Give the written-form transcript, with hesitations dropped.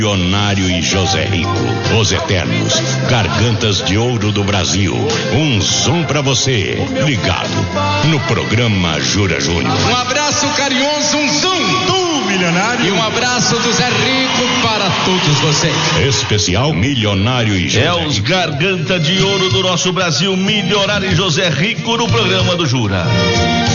Milionário e José Rico, os eternos gargantas de ouro do Brasil. Um som pra você, ligado no programa Jura Júnior. Um abraço carinhoso, um zoom do Milionário. E um abraço do Zé Rico para todos vocês. Especial Milionário e José Rico. É os garganta de ouro do nosso Brasil, Milionário e José Rico no programa do Jura.